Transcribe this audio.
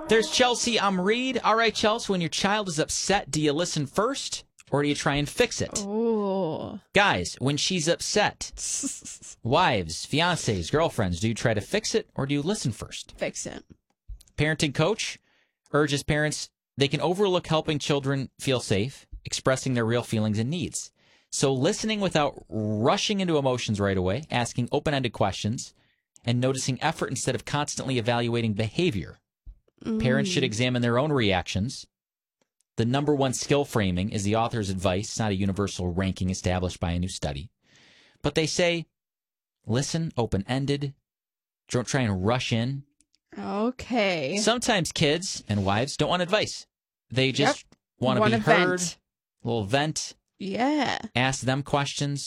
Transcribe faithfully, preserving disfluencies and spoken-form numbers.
There's Chelsea. I'm Reed. All right, Chelsea, when your child is upset, do you listen first or do you try and fix it? Oh. Guys, when she's upset, wives, fiancés, girlfriends, do you try to fix it or do you listen first? Fix it. Parenting coach urges parents they can overlook helping children feel safe, expressing their real feelings and needs. So listening without rushing into emotions right away, asking open-ended questions, and noticing effort instead of constantly evaluating behavior. Mm. Parents should examine their own reactions. The number one skill framing is the author's advice, not a universal ranking established by a new study. But they say, listen open-ended. Don't try and rush in. Okay. Sometimes kids and wives don't want advice. They just yep. want to be Wanna heard. Vent. A little vent. Yeah. Ask them questions.